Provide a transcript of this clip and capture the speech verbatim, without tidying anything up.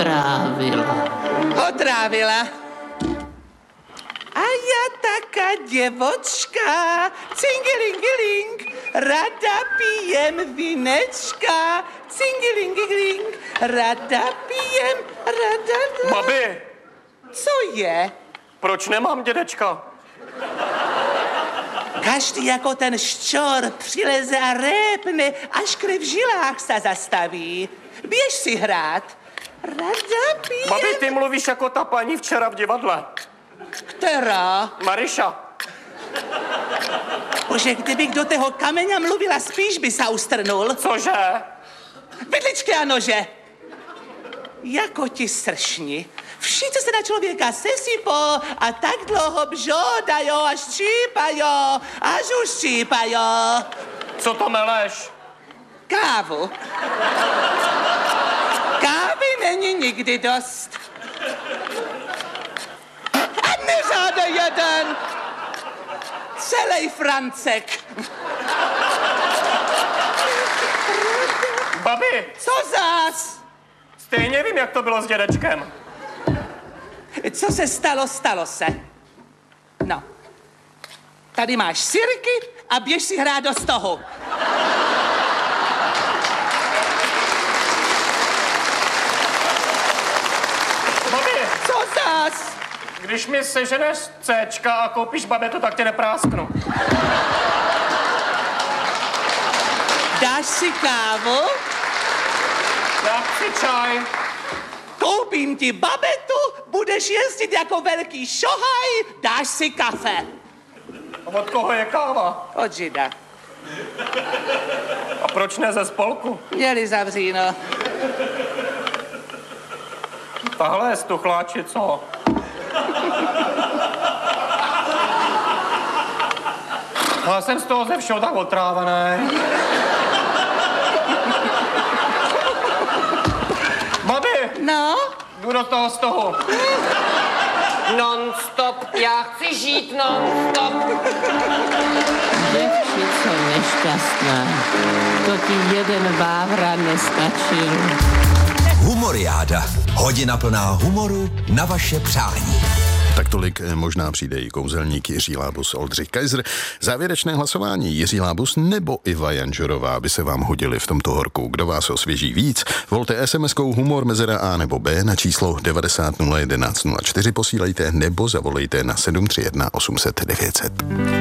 otrávila. Otrávila. A já taká děvočka, cingilingiling, rada pijem vínečka, cingilingiling, rada pijem, rada... Babi! Co je? Proč nemám dědečka? Každý jako ten ščor přileze a répne, až krev v žilách se zastaví. Běž si hrát. Rada pijem... Babi, ty mluvíš jako ta paní včera v divadle. Která? Mariša. Bože, kdybych do toho kameňa mluvila, spíš by se ustrnul. Cože? Vidličky a nože. Jako ti sršni. Všichni se na člověka sesypou a tak dlouho bžodají a ščípají, až už ščípají. Co to meleš? Kávu. Kávy není nikdy dost. A nežádej jeden. Celej Francek. Babi, Co zás? stejně vím, jak to bylo s dědečkem. Co se stalo, stalo se. No. Tady máš sirky a běž si hrát do stohu. Babi, Co zás? když mi seženeš Cčka a koupíš babetu, tak tě neprásknu. Dáš si kávu? Já chci čaj. Koupím ti babetu, budeš jezdit jako velký šohaj, dáš si kafe. A od koho je káva? Od žida. A proč ne ze spolku? Měli zavříno. Tahle je stuchláči, co? Já jsem z toho ze všeho tak otrávený. Babi, No? jdu do toho z toho. Non-stop, já chci žít non-stop. Děvčico nešťastná, to ti jeden vávra nestačil. Humoriáda. Hodina plná humoru na vaše přání. Tak tolik možná přijde i kouzelník Jiří Lábus, Oldřich Kaiser. Závěrečné hlasování Jiří Lábus nebo Iva Janžorová by se vám hodili v tomto horku. Kdo vás osvěží víc? Volte es em eskou humor mezera A nebo B na číslo devadesát nula jedenáct nula čtyři posílejte nebo zavolejte na sedm tři jedna osm set devět set.